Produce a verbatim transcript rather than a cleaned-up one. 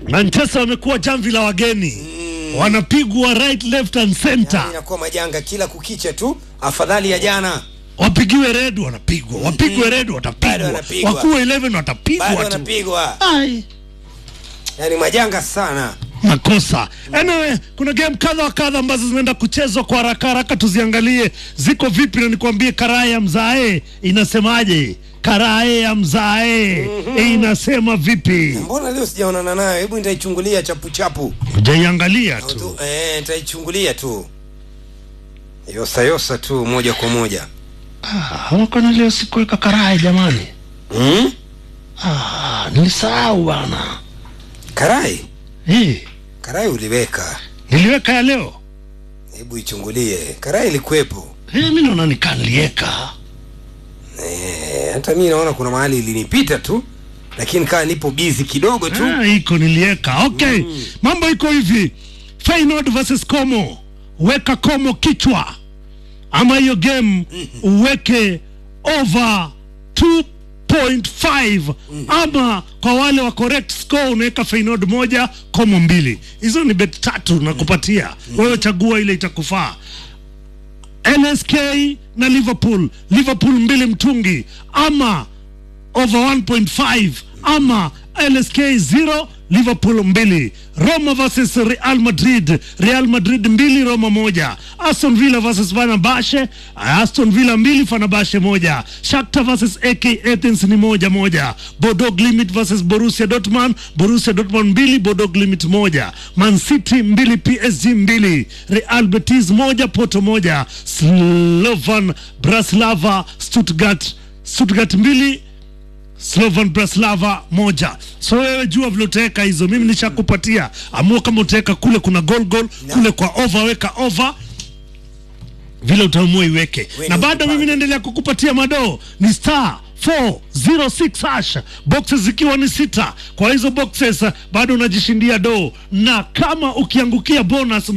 Manchester wamekuwa jamvi la wageni. Mm. Wanapigwa right, left and center. Yani inakuwa majanga kila kukicha tu. Afadhali ya jana. Wapigiwe red wanapigwa. Wapigwe red watapigwa. Wakuwe eleven watapigwa tu. Bado wanapigwa. Ai. Yani majanga sana. Makosa. Anyway, kuna game kadha wa kadha ambazo zinaenda kuchezwa kwa haraka haraka, tuziangalie ziko vipi na nikwambie Karai ya Mzae inasemaje. Karai ya Mzae mm-hmm. inasema vipi? Mbona leo sijaonana nayo? Hebu nitaichungulia chapu chapu. Hujaiangalia tu. tu. Eh, nitaichungulia tu. Yosa yosa tu moja kwa moja. Ah, hawako na leo sikuweka Karai jamani. Mhm. Ah, nilisahau bana. Karai? Eh, Karai uliweka. Niliweka ya leo. Hebu ichungulie. Karai ilikuwepo. Eh, mimi naona nikaniweka. Eh, hata mimi naona kuna mahali ilinipita tu. Lakini kaa nipo busy kidogo tu. Ah, iko niliweka. Okay. Mm. Mambo iko hivi. Feyenoord versus Como. Weka Como kichwa. Ama hiyo game uweke over two point five. Mm. Ama kwa wale wa correct score unaweka Feyenoord moja, Como mbili. Hizo ni bet tatu na kupatia. Mm. Wewe chagua ile itakufaa. L S K na Liverpool. Liverpool mbili mtungi. Ama over one point five. Ama L S K zero, Liverpool mbili. Roma versus Real Madrid. Real Madrid mbili, Roma moja. Aston Villa versus Fenerbahce. Aston Villa mbili, Fenerbahce moja. Shakhtar versus A K Athens ni moja moja. Bodo Glimt versus Borussia Dortmund. Borussia Dortmund mbili, Bodo Glimt moja. Man City mbili, P S G mbili. Real Betis moja, Porto moja. Slovan Bratislava Stuttgart Stuttgart mbili, Slovan Bratislava moja. So wewe jua vile utaweka hizo. Mimi nishakupatia. Amua kama utaweka kule kuna goal goal, no. Kule kwa over weka over. Vile utaamua iweke. Na bado mimi naendelea kukupatia madoo. Ni star four zero six hash. Boxes zikiwa ni sita. Kwa hizo boxes bado unajishindia doo. Na kama ukiangukia bonus